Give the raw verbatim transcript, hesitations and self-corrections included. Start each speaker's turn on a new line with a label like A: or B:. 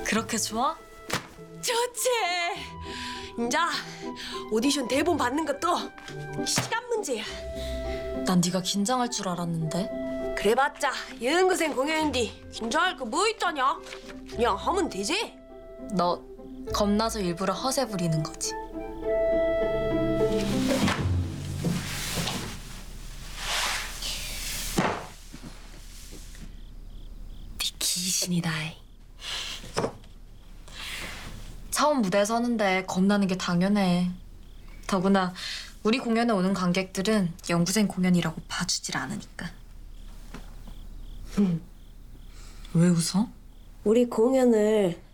A: 그렇게 좋아?
B: 좋지. 인자 오디션 대본 받는 것도 시간 문제야.
A: 난 네가 긴장할 줄 알았는데.
B: 그래봤자 연구생 공연인데 긴장할 거 뭐 있다냐? 그냥 하면 되지.
A: 너 겁나서 일부러 허세 부리는 거지.
B: 네 귀신이다.
A: 처음 무대에 서는데 겁나는 게 당연해. 더구나 우리 공연에 오는 관객들은 연구생 공연이라고 봐주질 않으니까.
B: 응.
A: 왜 웃어?
B: 우리 공연을